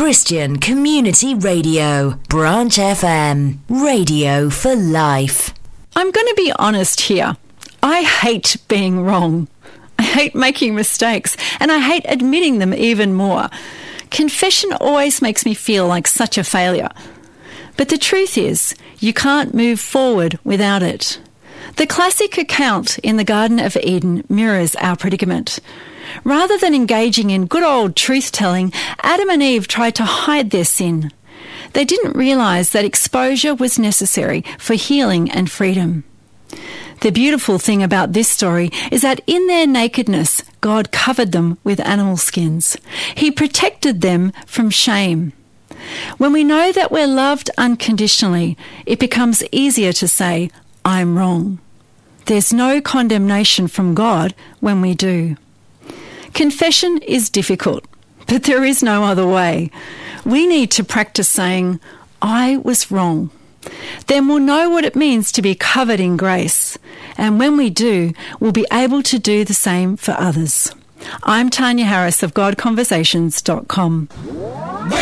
Christian Community Radio, Branch FM, radio for life. I'm going to be honest here. I hate being wrong. I hate making mistakes, and I hate admitting them even more. Confession always makes me feel like such a failure. But the truth is, you can't move forward without it. The classic account in the Garden of Eden mirrors our predicament. Rather than engaging in good old truth-telling, Adam and Eve tried to hide their sin. They didn't realise that exposure was necessary for healing and freedom. The beautiful thing about this story is that in their nakedness, God covered them with animal skins. He protected them from shame. When we know that we're loved unconditionally, it becomes easier to say, I'm wrong. There's no condemnation from God when we do. Confession is difficult, but there is no other way. We need to practice saying, I was wrong. Then we'll know what it means to be covered in grace. And when we do, we'll be able to do the same for others. I'm Tanya Harris of GodConversations.com.